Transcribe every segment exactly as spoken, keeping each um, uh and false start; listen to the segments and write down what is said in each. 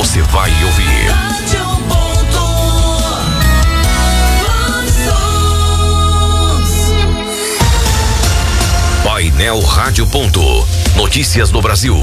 você vai ouvir. Painel Rádio Ponto. Notícias do Brasil.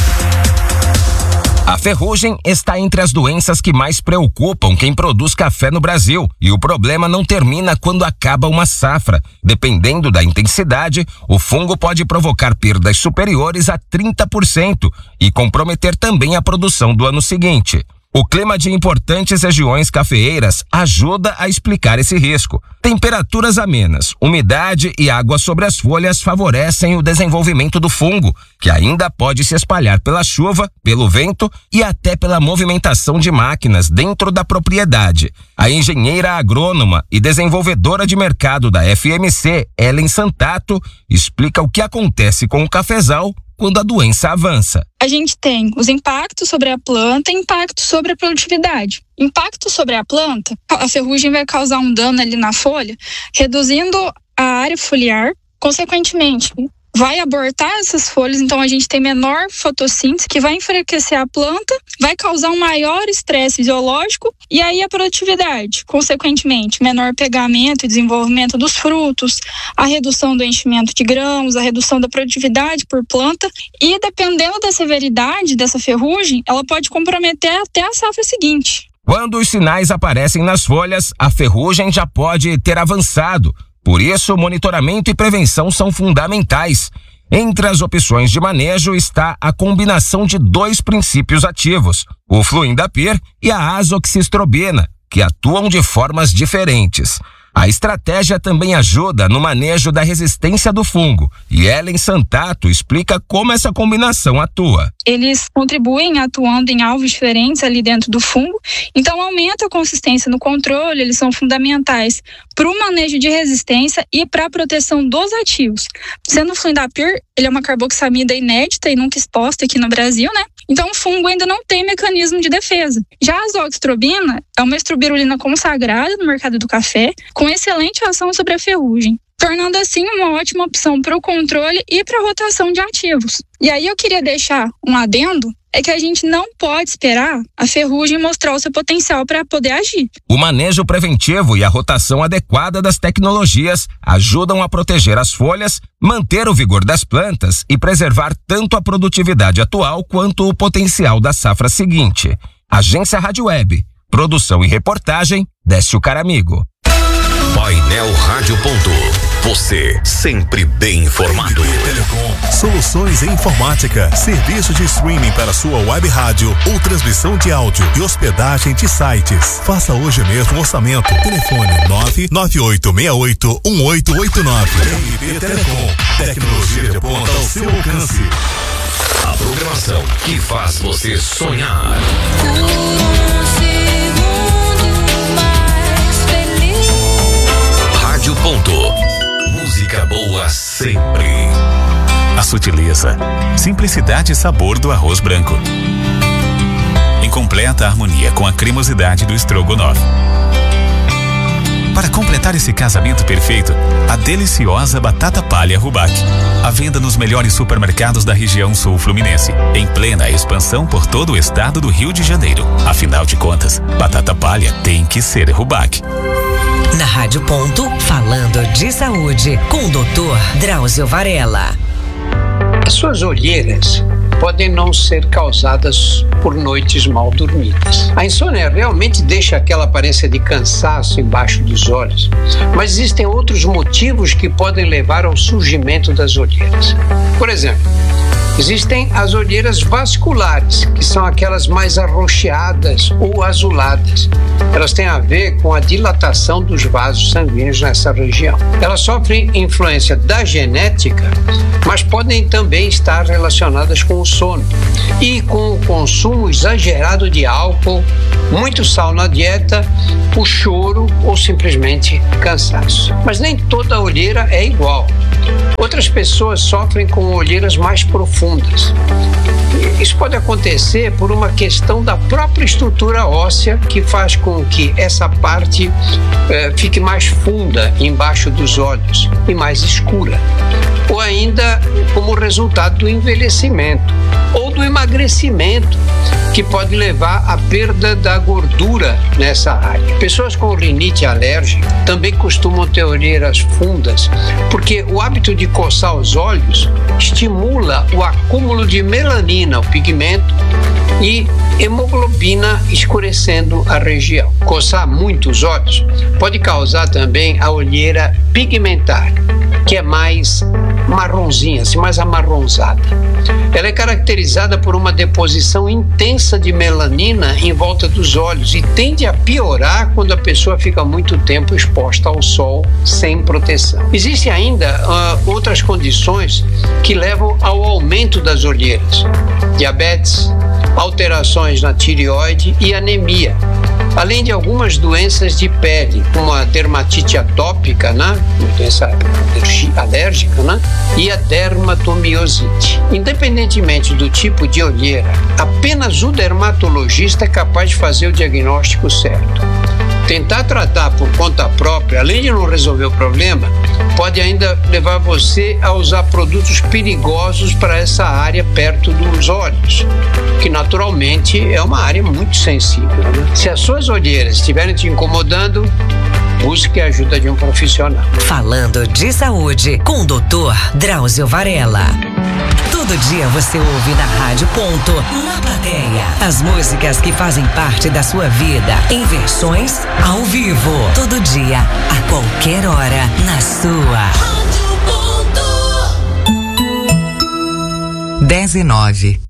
A ferrugem está entre as doenças que mais preocupam quem produz café no Brasil, e o problema não termina quando acaba uma safra. Dependendo da intensidade, o fungo pode provocar perdas superiores a trinta por cento e comprometer também a produção do ano seguinte. O clima de importantes regiões cafeeiras ajuda a explicar esse risco. Temperaturas amenas, umidade e água sobre as folhas favorecem o desenvolvimento do fungo, que ainda pode se espalhar pela chuva, pelo vento e até pela movimentação de máquinas dentro da propriedade. A engenheira agrônoma e desenvolvedora de mercado da F M C, Ellen Santato, explica o que acontece com o cafezal quando a doença avança. A gente tem os impactos sobre a planta e impactos sobre a produtividade. Impacto sobre a planta, a ferrugem vai causar um dano ali na folha, reduzindo a área foliar, consequentemente vai abortar essas folhas, então a gente tem menor fotossíntese, que vai enfraquecer a planta, vai causar um maior estresse fisiológico, e aí a produtividade, consequentemente, menor pegamento e desenvolvimento dos frutos, a redução do enchimento de grãos, a redução da produtividade por planta, e dependendo da severidade dessa ferrugem, ela pode comprometer até a safra seguinte. Quando os sinais aparecem nas folhas, a ferrugem já pode ter avançado. Por isso, monitoramento e prevenção são fundamentais. Entre as opções de manejo está a combinação de dois princípios ativos, o fluindapyr e a azoxistrobina, que atuam de formas diferentes. A estratégia também ajuda no manejo da resistência do fungo, e Ellen Santato explica como essa combinação atua. Eles contribuem atuando em alvos diferentes ali dentro do fungo, então aumenta a consistência no controle, eles são fundamentais para o manejo de resistência e para a proteção dos ativos. Sendo o fluindapyr, ele é uma carboxamida inédita e nunca exposta aqui no Brasil, né? Então o fungo ainda não tem mecanismo de defesa. Já a azoxistrobina é uma estrobirulina consagrada no mercado do café, com excelente ação sobre a ferrugem, tornando assim uma ótima opção para o controle e para a rotação de ativos. E aí eu queria deixar um adendo, é que a gente não pode esperar a ferrugem mostrar o seu potencial para poder agir. O manejo preventivo e a rotação adequada das tecnologias ajudam a proteger as folhas, manter o vigor das plantas e preservar tanto a produtividade atual quanto o potencial da safra seguinte. Agência Rádio Web, produção e reportagem, Décio Caramigo. Painel Rádio Ponto. Você sempre bem informado. Telecom, soluções em informática, serviço de streaming para sua web rádio ou transmissão de áudio e hospedagem de sites. Faça hoje mesmo o orçamento. Telefone nove nove oito seis oito um oito oito nove. R B Telecom, tecnologia de ponta ao seu alcance. A programação que faz você sonhar. Rádio Ponto. Música boa sempre. A sutileza, simplicidade e sabor do arroz branco, em completa harmonia com a cremosidade do estrogonofe. Para completar esse casamento perfeito, a deliciosa batata palha Rubac. À venda nos melhores supermercados da região sul fluminense, em plena expansão por todo o estado do Rio de Janeiro. Afinal de contas, batata palha tem que ser Rubac. Na Rádio Ponto, falando de saúde, com o doutor Drauzio Varela. As suas olheiras podem não ser causadas por noites mal dormidas. A insônia realmente deixa aquela aparência de cansaço embaixo dos olhos, mas existem outros motivos que podem levar ao surgimento das olheiras. Por exemplo, existem as olheiras vasculares, que são aquelas mais arroxeadas ou azuladas. Elas têm a ver com a dilatação dos vasos sanguíneos nessa região. Elas sofrem influência da genética, mas podem também estar relacionadas com o sono e com o consumo exagerado de álcool, muito sal na dieta, o choro ou simplesmente cansaço. Mas nem toda olheira é igual. Outras pessoas sofrem com olheiras mais profundas. Isso pode acontecer por uma questão da própria estrutura óssea, que faz com que essa parte eh, fique mais funda embaixo dos olhos e mais escura. ou ainda como resultado do envelhecimento ou do emagrecimento, que pode levar à perda da gordura nessa área. Pessoas com rinite alérgica também costumam ter olheiras fundas, porque o hábito de coçar os olhos estimula o acúmulo de melanina, o pigmento, e hemoglobina, escurecendo a região. Coçar muito os olhos pode causar também a olheira pigmentar, que é mais marronzinha, assim, mais amarronzada. Ela é caracterizada por uma deposição intensa de melanina em volta dos olhos e tende a piorar quando a pessoa fica muito tempo exposta ao sol sem proteção. Existem ainda uh, outras condições que levam ao aumento das olheiras: diabetes, alterações na tireoide e anemia, além de algumas doenças de pele, como a dermatite atópica, né? Doença alérgica, né? E a dermatomiosite. Independentemente do tipo de olheira, apenas o dermatologista é capaz de fazer o diagnóstico certo. Tentar tratar por conta própria, além de não resolver o problema, pode ainda levar você a usar produtos perigosos para essa área perto dos olhos, que naturalmente é uma área muito sensível, né? Se as suas olheiras estiverem te incomodando, busque a ajuda de um profissional. Falando de saúde com o doutor Drauzio Varela. Todo dia você ouve na Rádio Ponto, na plateia, as músicas que fazem parte da sua vida, em versões ao vivo. Todo dia, a qualquer hora, na sua Rádio Ponto. dez e nove.